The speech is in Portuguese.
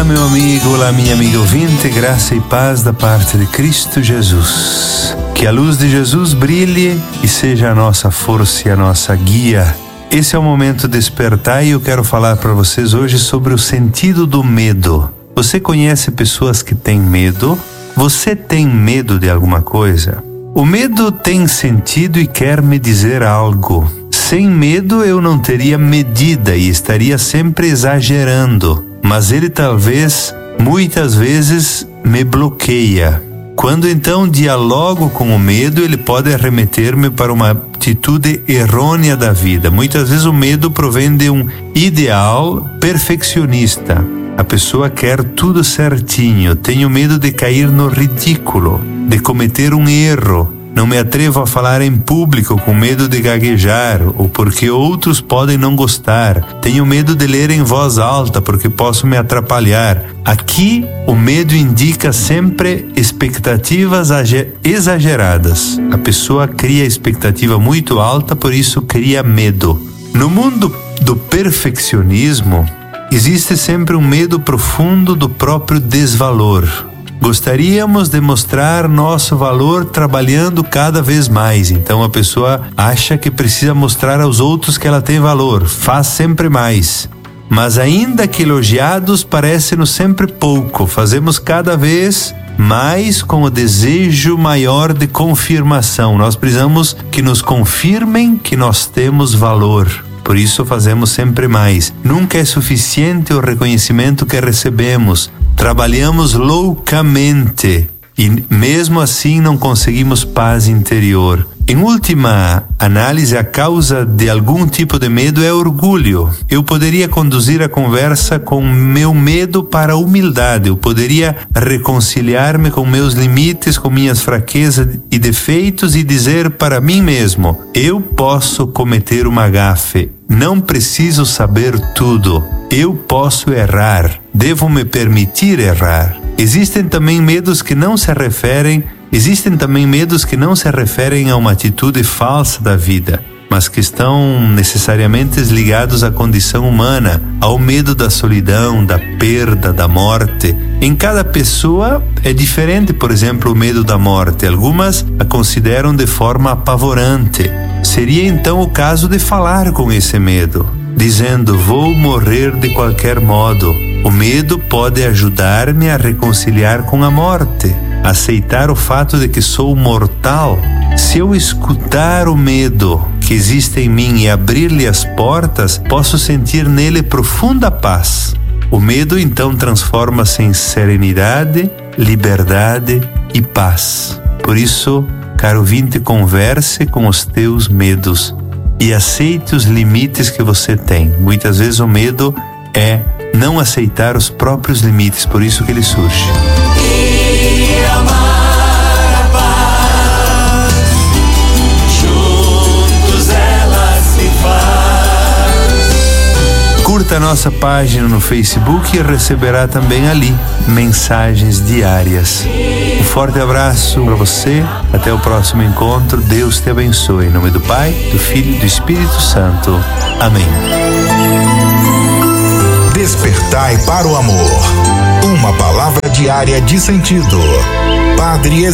Meu amigo, olá minha amiga ouvinte, graça e paz da parte de Cristo Jesus. Que a luz de Jesus brilhe e seja a nossa força e a nossa guia. Esse é o momento de despertar e eu quero falar para vocês hoje sobre o sentido do medo. Você conhece pessoas que têm medo? Você tem medo de alguma coisa? O medo tem sentido e quer me dizer algo. Sem medo eu não teria medida e estaria sempre exagerando. Mas ele talvez, muitas vezes, me bloqueia. Quando então dialogo com o medo, ele pode arremeter-me para uma atitude errônea da vida. Muitas vezes o medo provém de um ideal perfeccionista. A pessoa quer tudo certinho. Tenho medo de cair no ridículo, de cometer um erro. Não me atrevo a falar em público com medo de gaguejar ou porque outros podem não gostar. Tenho medo de ler em voz alta porque posso me atrapalhar. Aqui, o medo indica sempre expectativas exageradas. A pessoa cria expectativa muito alta, por isso cria medo. No mundo do perfeccionismo, existe sempre um medo profundo do próprio desvalor. Gostaríamos de mostrar nosso valor trabalhando cada vez mais. Então a pessoa acha que precisa mostrar aos outros que ela tem valor, faz sempre mais. Mas ainda que elogiados, parece-nos sempre pouco. Fazemos cada vez mais com o desejo maior de confirmação. Nós precisamos que nos confirmem que nós temos valor. Por isso fazemos sempre mais. Nunca é suficiente o reconhecimento que recebemos. Trabalhamos loucamente e mesmo assim não conseguimos paz interior. Em última análise, a causa de algum tipo de medo é orgulho. Eu poderia conduzir a conversa com meu medo para a humildade. Eu poderia reconciliar-me com meus limites, com minhas fraquezas e defeitos e dizer para mim mesmo: eu posso cometer uma gafe. Não preciso saber tudo. Eu posso errar. Devo me permitir errar. Existem também medos que não se referem a uma atitude falsa da vida, mas que estão necessariamente ligados à condição humana, ao medo da solidão, da perda, da morte. Em cada pessoa é diferente, por exemplo, o medo da morte. Algumas a consideram de forma apavorante. Seria então o caso de falar com esse medo, dizendo: vou morrer de qualquer modo. O medo pode ajudar-me a reconciliar com a morte, aceitar o fato de que sou mortal. Se eu escutar o medo que existe em mim e abrir-lhe as portas, posso sentir nele profunda paz. O medo então transforma-se em serenidade, liberdade e paz. Por isso, caro ouvinte, converse com os teus medos e aceite os limites que você tem. Muitas vezes o medo é não aceitar os próprios limites, por isso que ele surge. E amar a paz, juntos ela se faz. Curta a nossa página no Facebook e receberá também ali mensagens diárias. Um forte abraço para você, até o próximo encontro. Deus te abençoe. Em nome do Pai, do Filho e do Espírito Santo. Amém. Despertai para o amor. Uma palavra diária de sentido. Padre